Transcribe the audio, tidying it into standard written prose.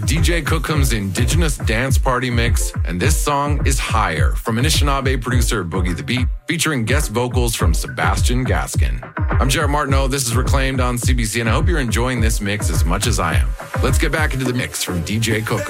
DJ Cookum's Indigenous Dance Party Mix, and this song is Higher from Anishinaabe producer Boogie the Beat, featuring guest vocals from Sebastian Gaskin. I'm Jared Martineau. This is Reclaimed on CBC, and I hope you're enjoying this mix as much as I am. Let's get back into the mix from DJ Cookum.